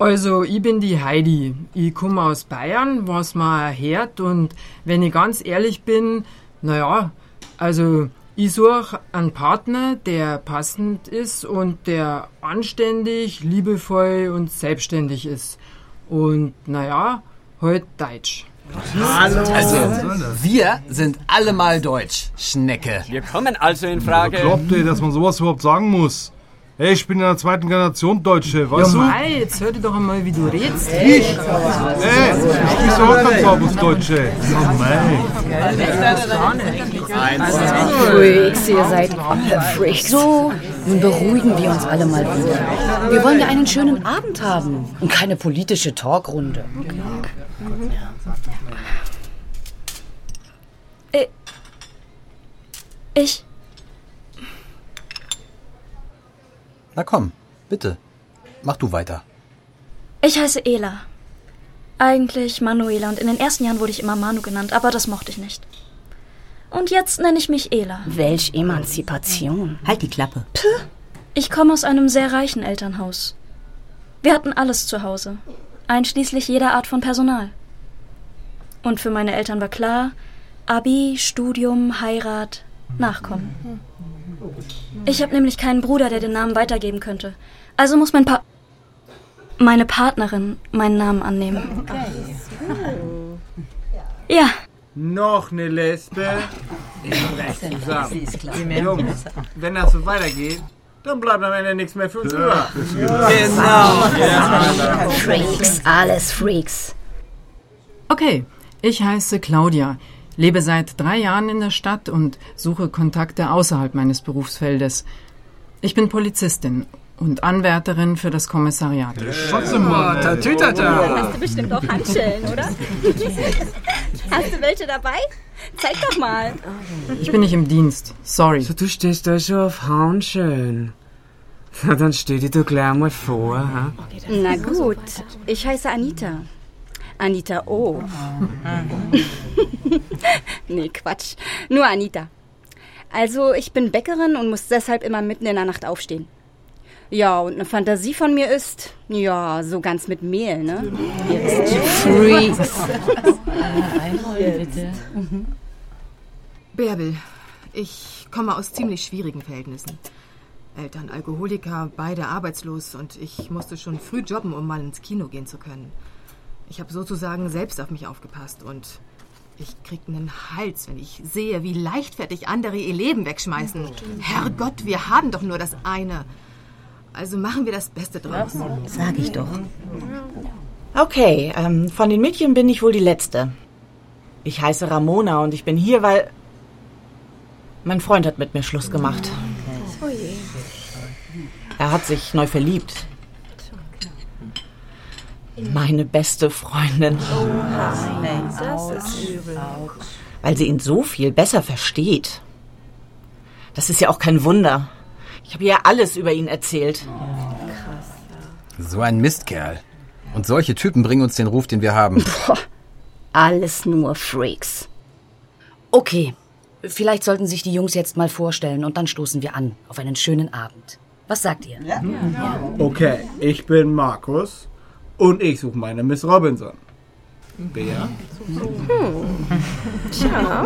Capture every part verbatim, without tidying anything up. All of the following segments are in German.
Also, ich bin die Heidi. Ich komme aus Bayern, was man hört. Und wenn ich ganz ehrlich bin, naja, also ich suche einen Partner, der passend ist und der anständig, liebevoll und selbstständig ist. Und naja, halt deutsch. Hallo. Also, wir sind alle mal deutsch, Schnecke. Wir kommen also in Frage. Glaubt ihr, dass man sowas überhaupt sagen muss? Hey, ich bin in der zweiten Generation Deutsche, weißt ja, du? Mei, jetzt hör dir doch einmal, wie du redest. Ich? Hey, ich spreche so auch ganz Fabus Deutsche. Oh mei. Freaks, ihr seid Freaks. So, nun beruhigen wir uns alle mal wieder. Wir wollen ja einen schönen Abend haben und keine politische Talkrunde. Okay. Ich... Na komm, bitte. Mach du weiter. Ich heiße Ela. Eigentlich Manuela und in den ersten Jahren wurde ich immer Manu genannt, aber das mochte ich nicht. Und jetzt nenne ich mich Ela. Welch Emanzipation. Halt die Klappe. Puh. Ich komme aus einem sehr reichen Elternhaus. Wir hatten alles zu Hause, einschließlich jeder Art von Personal. Und für meine Eltern war klar, Abi, Studium, Heirat, Nachkommen. Ich habe nämlich keinen Bruder, der den Namen weitergeben könnte. Also muss mein Pa... meine Partnerin meinen Namen annehmen. Ja. Noch eine Lesbe? Zusammen. Jungs, wenn das so weitergeht, dann bleibt am Ende nichts mehr für uns über. Genau. Freaks, alles Freaks. Okay, ich heiße Claudia. Lebe seit drei Jahren in der Stadt und suche Kontakte außerhalb meines Berufsfeldes. Ich bin Polizistin und Anwärterin für das Kommissariat. Schotze mal, Tatütata. Hast du bestimmt auch Handschellen, oder? Hast du welche dabei? Zeig doch mal. Ich bin nicht im Dienst, sorry. So, du stehst da schon auf Handschellen. Na, dann stell dir doch gleich mal vor. Ha? Na gut, ich heiße Anita. Anita O. Nee, Quatsch. Nur Anita. Also, ich bin Bäckerin und muss deshalb immer mitten in der Nacht aufstehen. Ja, und eine Fantasie von mir ist, ja, so ganz mit Mehl, ne? Ihr wisst schon. Freaks. Bitte. Bärbel, ich komme aus ziemlich schwierigen Verhältnissen. Eltern Alkoholiker, beide arbeitslos und ich musste schon früh jobben, um mal ins Kino gehen zu können. Ich habe sozusagen selbst auf mich aufgepasst und ich krieg einen Hals, wenn ich sehe, wie leichtfertig andere ihr Leben wegschmeißen. Herrgott, wir haben doch nur das eine. Also machen wir das Beste draus. Sag ich doch. Okay, ähm, von den Mädchen bin ich wohl die Letzte. Ich heiße Ramona und ich bin hier, weil mein Freund hat mit mir Schluss gemacht. Oh je. Er hat sich neu verliebt. Meine beste Freundin. Oh, das ist übel. Weil sie ihn so viel besser versteht. Das ist ja auch kein Wunder. Ich habe ihr alles über ihn erzählt. So ein Mistkerl. Und solche Typen bringen uns den Ruf, den wir haben. Boah, alles nur Freaks. Okay, vielleicht sollten sich die Jungs jetzt mal vorstellen und dann stoßen wir an auf einen schönen Abend. Was sagt ihr? Ja. Ja. Okay, ich bin Markus und ich suche meine Miss Robinson. Bea? Hm. Tja.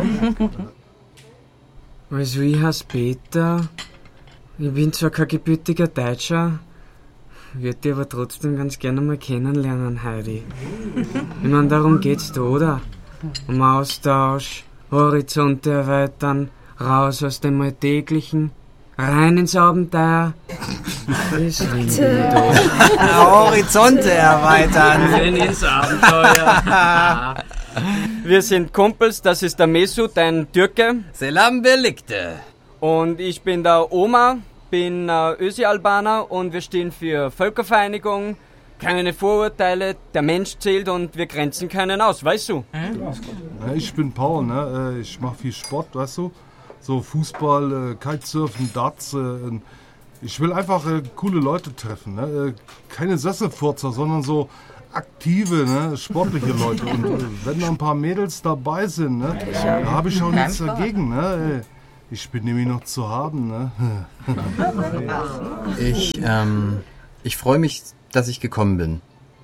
Also ich heiße Peter. Ich bin zwar kein gebürtiger Deutscher, würde dich aber trotzdem ganz gerne mal kennenlernen, Heidi. Ich meine, darum geht's da, oder? Um Austausch, Horizonte erweitern, raus aus dem Alltäglichen, rein ins Abenteuer. Das Horizonte erweitern. Rein ins Abenteuer. Wir sind Kumpels, das ist der Mesut, ein Türke. Selam Birlikte. Und ich bin der Oma, bin äh, Ösi-Albaner und wir stehen für Völkervereinigung, keine Vorurteile, der Mensch zählt und wir grenzen keinen aus, weißt du? Ja, ich bin Paul, ne? Ich mache viel Sport, weißt du? So Fußball, Kitesurfen, Darts. Ich will einfach äh, coole Leute treffen, ne? Keine Sesselfurzer, sondern so aktive, ne? Sportliche Leute. Und äh, wenn da ein paar Mädels dabei sind, ne? Da habe ich auch nichts dagegen, ne? Ich bin nämlich noch zu haben, ne? Ich, ähm, ich freue mich, dass ich gekommen bin.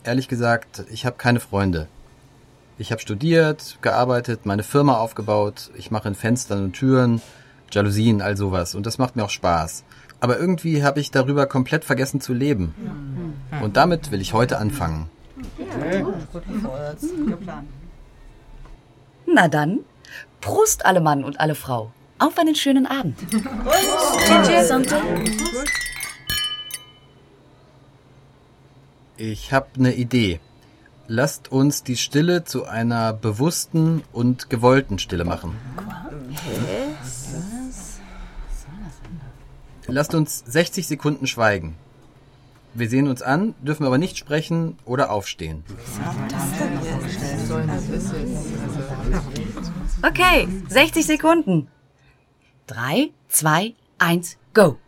Ehrlich gesagt, ich habe keine Freunde. Ich habe studiert, gearbeitet, meine Firma aufgebaut. Ich mache in Fenstern und Türen, Jalousien, all sowas. Und das macht mir auch Spaß. Aber irgendwie habe ich darüber komplett vergessen zu leben. Und damit will ich heute anfangen. Na dann, Prost alle Mann und alle Frau. Auf einen schönen Abend. Ich habe eine Idee. Lasst uns die Stille zu einer bewussten und gewollten Stille machen. Lasst uns sechzig Sekunden schweigen. Wir sehen uns an, dürfen aber nicht sprechen oder aufstehen. Okay, sechzig Sekunden. Drei, zwei, eins, go.